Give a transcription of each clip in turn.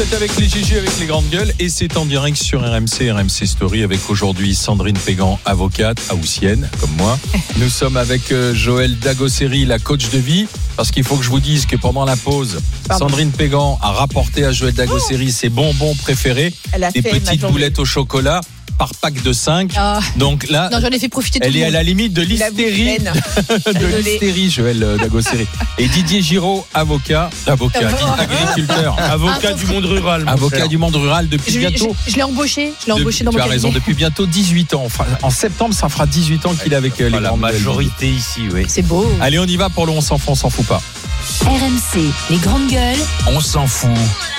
C'est avec les GG, avec les grandes gueules, et c'est en direct sur RMC Story avec aujourd'hui Sandrine Pégan, avocate, haussienne, comme moi. Nous sommes avec Joëlle Dagosseri, la coach de vie, parce qu'il faut que je vous dise que pendant la pause, Sandrine Pégan a rapporté à Joëlle Dagosseri ses bonbons préférés, des petites boulettes au chocolat par pack de 5. Donc là, non, j'en ai fait profiter tout elle le est monde. à la limite de l'hystérie, Joëlle Dagosseri. Et Didier Giraud, avocat, agriculteur, avocat du monde rural. Avocat du monde rural depuis bientôt. Je l'ai embauché dans mon cabinet. Tu as raison, depuis bientôt 18 ans. Enfin, en septembre, ça fera 18 ans qu'il est avec les la majorité ici, oui. C'est beau. Allez, on y va pour le on s'en fout pas. RMC, les grandes gueules. On s'en fout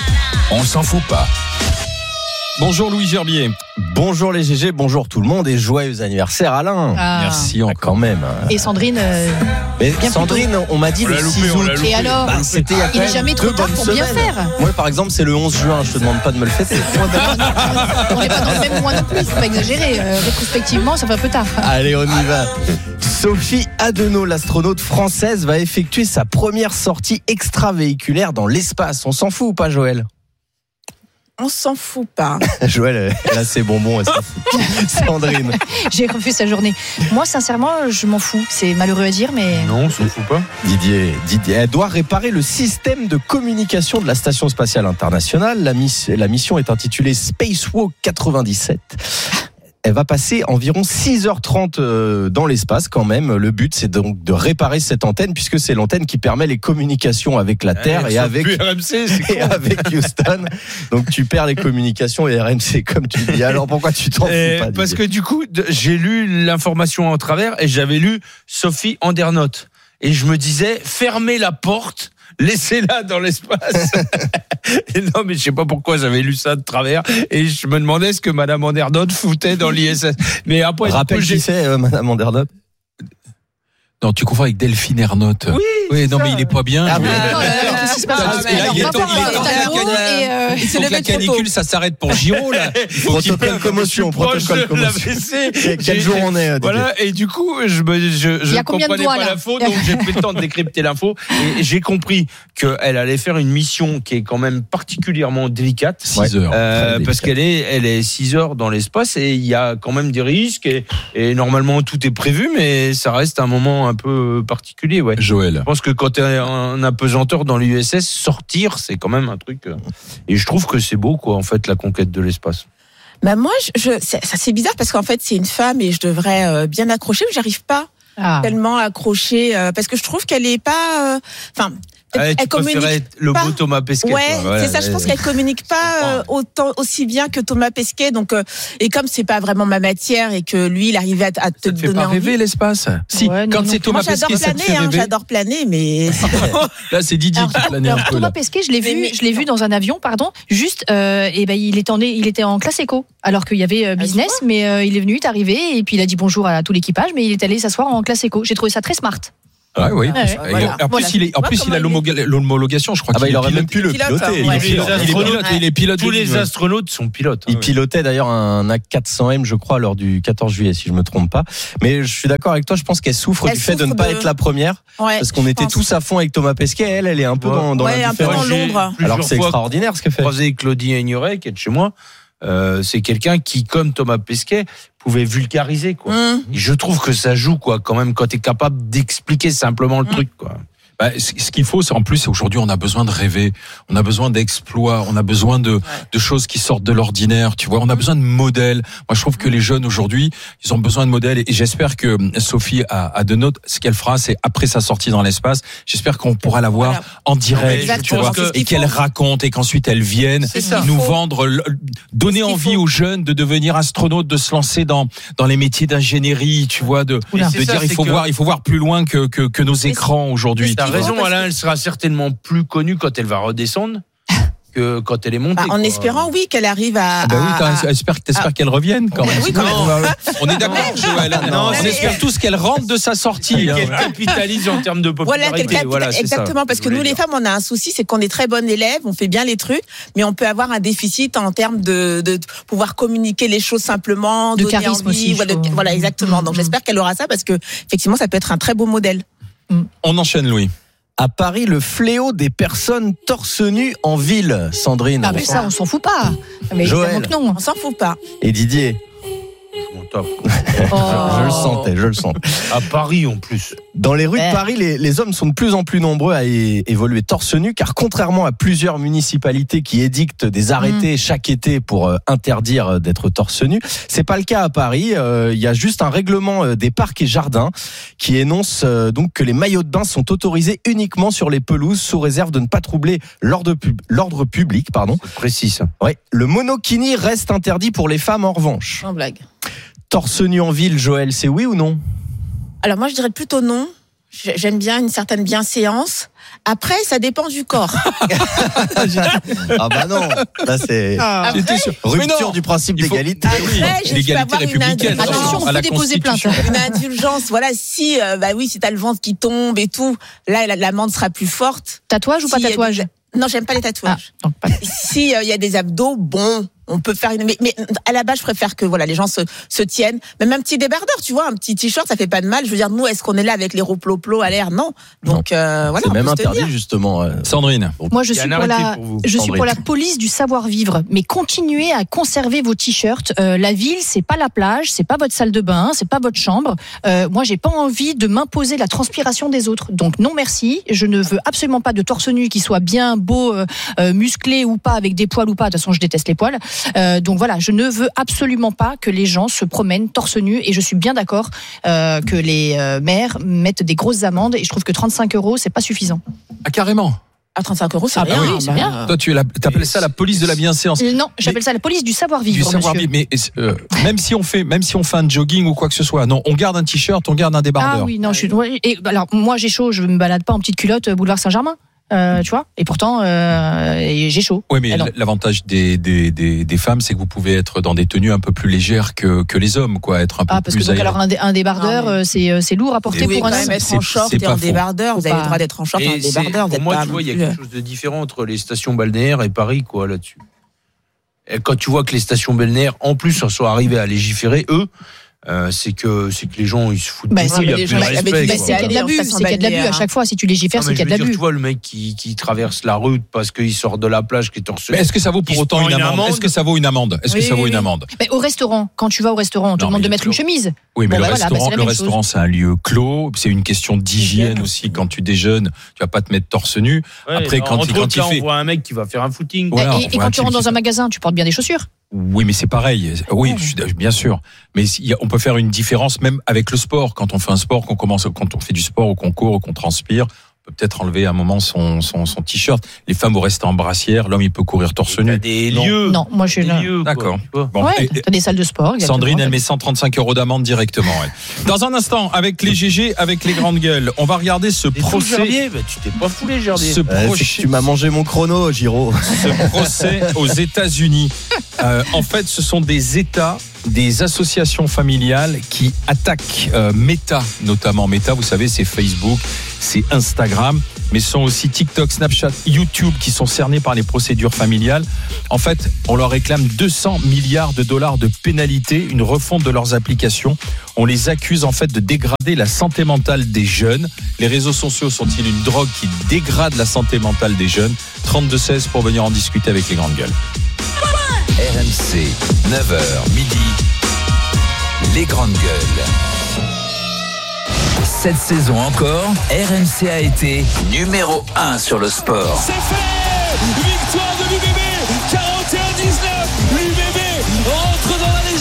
pas. Bonjour Louis Gerbier. Bonjour les GG, bonjour tout le monde et joyeux anniversaire Alain. Merci encore. Quand même. Et Sandrine. Mais Sandrine, on m'a dit le 6 août. Et alors c'était il n'est jamais trop tard pour bien faire. Moi par exemple c'est le 11 juin, je te demande pas de me le fêter. On n'est pas dans le même mois non plus, faut pas exagérer. Rétrospectivement, ça fait un peu tard. Allez, on y va. Sophie Adenau, l'astronaute française, va effectuer sa première sortie extravéhiculaire dans l'espace. On s'en fout ou pas, Joël ? On s'en fout pas. Joël, elle a ses bonbons, elle s'en fout. Sandrine. J'ai refait sa journée. Moi, sincèrement, je m'en fous. C'est malheureux à dire, mais. Non, on s'en fout pas. Didier, elle doit réparer le système de communication de la Station Spatiale Internationale. La mission est intitulée Spacewalk 97. Elle va passer environ 6h30 dans l'espace quand même. Le but, c'est donc de réparer cette antenne puisque c'est l'antenne qui permet les communications avec la Terre et avec Houston. Donc tu perds les communications et RMC comme tu dis. Alors pourquoi tu t'en fous pas, parce que du coup, j'ai lu l'information en travers et j'avais lu Sophie Andernotte. Et je me disais, fermez la porte. Laissez-la dans l'espace. Non, mais je sais pas pourquoi j'avais lu ça de travers et je me demandais ce que Madame Andernotte foutait dans l'ISS. Mais après, rappelle qui c'est Madame Andernotte. Non, tu confonds avec Delphine Ernotte. Oui, non, mais il est pas bien. Il faut que la canicule, ça s'arrête pour Giraud, là. Protocole commotion. Quel jour on est, voilà, et du coup, je comprenais pas l'info, donc j'ai pris le temps de décrypter l'info et j'ai compris qu'elle allait faire une mission qui est quand même particulièrement délicate. 6 heures. Parce qu'elle est 6 heures dans l'espace et il y a quand même des risques et normalement tout est prévu, mais ça reste un moment un peu particulier, ouais. Joël. Je pense que quand t'es un apesanteur dans l'USS, sortir, c'est quand même un truc. Et je trouve que c'est beau, quoi, en fait, la conquête de l'espace. Bah moi, c'est bizarre parce qu'en fait, c'est une femme et je devrais bien accrocher, mais j'arrive pas tellement à accrocher parce que je trouve qu'elle est pas. Elle communique le beau Thomas Pesquet. Ouais, c'est ça. Je pense qu'elle communique pas aussi bien que Thomas Pesquet. Donc, et comme c'est pas vraiment ma matière et que lui, il arrivait à te donner envie. Ça te fait pas rêver l'espace ? Si, quand c'est Thomas Pesquet, ça te fait rêver. J'adore planer, mais là, c'est Didier qui planait un peu. Thomas Pesquet, je l'ai vu dans un avion, juste. Il était en classe éco, alors qu'il y avait business, mais il est venu, il est arrivé et puis il a dit bonjour à tout l'équipage, mais il est allé s'asseoir en classe éco. J'ai trouvé ça très smart. Oui. En plus, il a l'homologation, je crois. Il aurait même pu le piloter. Il est pilote. Tous les astronautes sont pilotes. Il pilotait d'ailleurs un A400M, je crois, lors du 14 juillet, si je me trompe pas. Mais je suis d'accord avec toi, je pense qu'elle souffre du fait de ne pas être la première. Parce qu'on était tous à fond avec Thomas Pesquet. Elle est un peu dans l'ombre. Alors que c'est extraordinaire ce qu'elle fait. J'ai croisé Claudie Ignoret, qui est de chez moi. C'est quelqu'un qui, comme Thomas Pesquet, pouvait vulgariser, quoi. Et je trouve que ça joue, quoi, quand même, quand t'es capable d'expliquer simplement le truc, quoi. Ce qu'il faut, c'est en plus, aujourd'hui, on a besoin de rêver, on a besoin d'exploits, on a besoin de choses qui sortent de l'ordinaire, tu vois, on a besoin de modèles. Moi, je trouve que les jeunes aujourd'hui, ils ont besoin de modèles et j'espère que Sophie Adenau, ce qu'elle fera, c'est après sa sortie dans l'espace, j'espère qu'on pourra la voir en direct, tu vois, et qu'elle raconte et qu'ensuite elle vienne nous vendre, donner envie aux jeunes de devenir astronautes, de se lancer dans les métiers d'ingénierie, tu vois, de dire il faut voir plus loin que nos écrans aujourd'hui. T'as raison, Alain, elle sera certainement plus connue quand elle va redescendre que quand elle est montée. En espérant, qu'elle arrive à. T'espères qu'elle revienne quand même. Oui, quand même. On est d'accord, Joël. On espère tous qu'elle rentre de sa sortie. Qu'elle capitalise en termes de popularité. Exactement, parce que nous, les femmes, on a un souci, c'est qu'on est très bonnes élèves, on fait bien les trucs, mais on peut avoir un déficit en termes de pouvoir communiquer les choses simplement, de charisme aussi. Voilà, exactement. Donc j'espère qu'elle aura ça parce que effectivement, ça peut être un très beau modèle. On enchaîne, Louis. À Paris, le fléau des personnes torse nu en ville, Sandrine. Ah mais ça, on s'en fout pas. Mais Joël. évidemment que non. On s'en fout pas. Et Didier. Je m'en tape. Je le sentais. À Paris en plus. Dans les rues de Paris, les hommes sont de plus en plus nombreux à évoluer torse nu, car contrairement à plusieurs municipalités qui édictent des arrêtés chaque été pour interdire d'être torse nu, c'est pas le cas à Paris. Il y a juste un règlement des parcs et jardins qui énonce donc que les maillots de bain sont autorisés uniquement sur les pelouses, sous réserve de ne pas troubler l'ordre public. C'est précis ça. Ouais. Le monokini reste interdit pour les femmes en revanche. Sans blague. Torse nu en ville, Joël, c'est oui ou non? Alors moi, je dirais plutôt non. J'aime bien une certaine bienséance. Après, ça dépend du corps. Ah bah non, là c'est rupture du principe d'égalité. Après, je peux avoir Attention, on peut déposer plainte. Une indulgence. Voilà, si t'as le ventre qui tombe et tout, là l'amende sera plus forte. Tatouage ou pas tatouage? Non, j'aime pas les tatouages. Ah, Si il y a des abdos, bon, on peut faire une. Mais à la base, je préfère que les gens se tiennent. Même un petit débardeur, tu vois, un petit t-shirt, ça fait pas de mal. Je veux dire, nous, est-ce qu'on est là avec les roues-plo-plo à l'air? Non. Donc voilà. C'est même interdit justement. Sandrine. Moi, je suis pour la police du savoir-vivre. Mais continuez à conserver vos t-shirts. La ville, c'est pas la plage, c'est pas votre salle de bain, c'est pas votre chambre. Moi, j'ai pas envie de m'imposer la transpiration des autres. Donc non, merci. Je ne veux absolument pas de torse nu qui soit bien beau, musclé ou pas, avec des poils ou pas. De toute façon, je déteste les poils. Donc voilà, je ne veux absolument pas que les gens se promènent torse nu, et je suis bien d'accord que les maires mettent des grosses amendes, et je trouve que 35 €, c'est pas suffisant. Ah, carrément. À 35 €, c'est Ah bah rien. oui, c'est bien. Toi, t'appelles ça la police de la bienséance. Non, j'appelle ça la police du savoir-vivre. Du savoir-vivre. Mais même si on fait un jogging ou quoi que ce soit, non, on garde un t-shirt, on garde un débardeur. Ah oui, non, alors moi j'ai chaud, je me balade pas en petite culotte boulevard Saint-Germain. Tu vois, et pourtant j'ai chaud. Oui, mais l'avantage des femmes, c'est que vous pouvez être dans des tenues un peu plus légères que les hommes, quoi, être un peu parce plus. Que donc alors un débardeur, c'est lourd à porter pour un homme. Être en short et en débardeur, vous avez le droit d'être en short et en débardeur. Pour moi, tu vois, il y a quelque chose de différent entre les stations balnéaires et Paris, quoi, là-dessus. Et quand tu vois que les stations balnéaires, en plus, sont arrivées à légiférer, eux. C'est que les gens ils se foutent. Il y a plus de respect. C'est qu'il y a de l'abus, à chaque fois. Si tu légifères, c'est qu'il y a de l'abus. Tu vois le mec qui traverse la rue parce qu'il sort de la plage, qui est torse nu. Est-ce que ça vaut pour autant une amende? Est-ce que ça vaut une amende? Est-ce que ça vaut une amende? Mais au restaurant, quand tu vas au restaurant, on te demande de mettre une chemise. Oui, mais le restaurant, c'est un lieu clos. C'est une question d'hygiène aussi. Quand tu déjeunes, tu vas pas te mettre torse nu. Après, quand il fait, on voit un mec qui va faire un footing. Et quand tu rentres dans un magasin, tu portes bien des chaussures. Oui, mais c'est pareil. Oui, bien sûr. Mais on peut faire une différence même avec le sport. Quand on fait un sport, quand on fait du sport ou qu'on court ou qu'on transpire, on peut peut-être enlever à un moment son t-shirt. Les femmes vont rester en brassière, l'homme il peut courir torse nu. Des lieux. Non, moi je suis là. D'accord. Bon, t'as des salles de sport. Sandrine, elle met 135 € d'amende directement. Dans un instant, avec les GG, avec les grandes gueules, on va regarder ce procès. Tu t'es pas foulé, Jardier. Tu m'as mangé mon chrono, Giro. Ce procès aux États-Unis. En fait, ce sont des États, des associations familiales qui attaquent Meta, notamment. Meta, vous savez, c'est Facebook, c'est Instagram, mais ce sont aussi TikTok, Snapchat, YouTube qui sont cernés par les procédures familiales. En fait, on leur réclame 200 milliards de dollars de pénalités, une refonte de leurs applications. On les accuse en fait de dégrader la santé mentale des jeunes. Les réseaux sociaux sont-ils une drogue qui dégrade la santé mentale des jeunes? 32-16 pour venir en discuter avec les grandes gueules. RMC, 9h midi, les grandes gueules. Cette saison encore, RMC a été numéro 1 sur le sport. C'est fait! Victoire de l'UBB!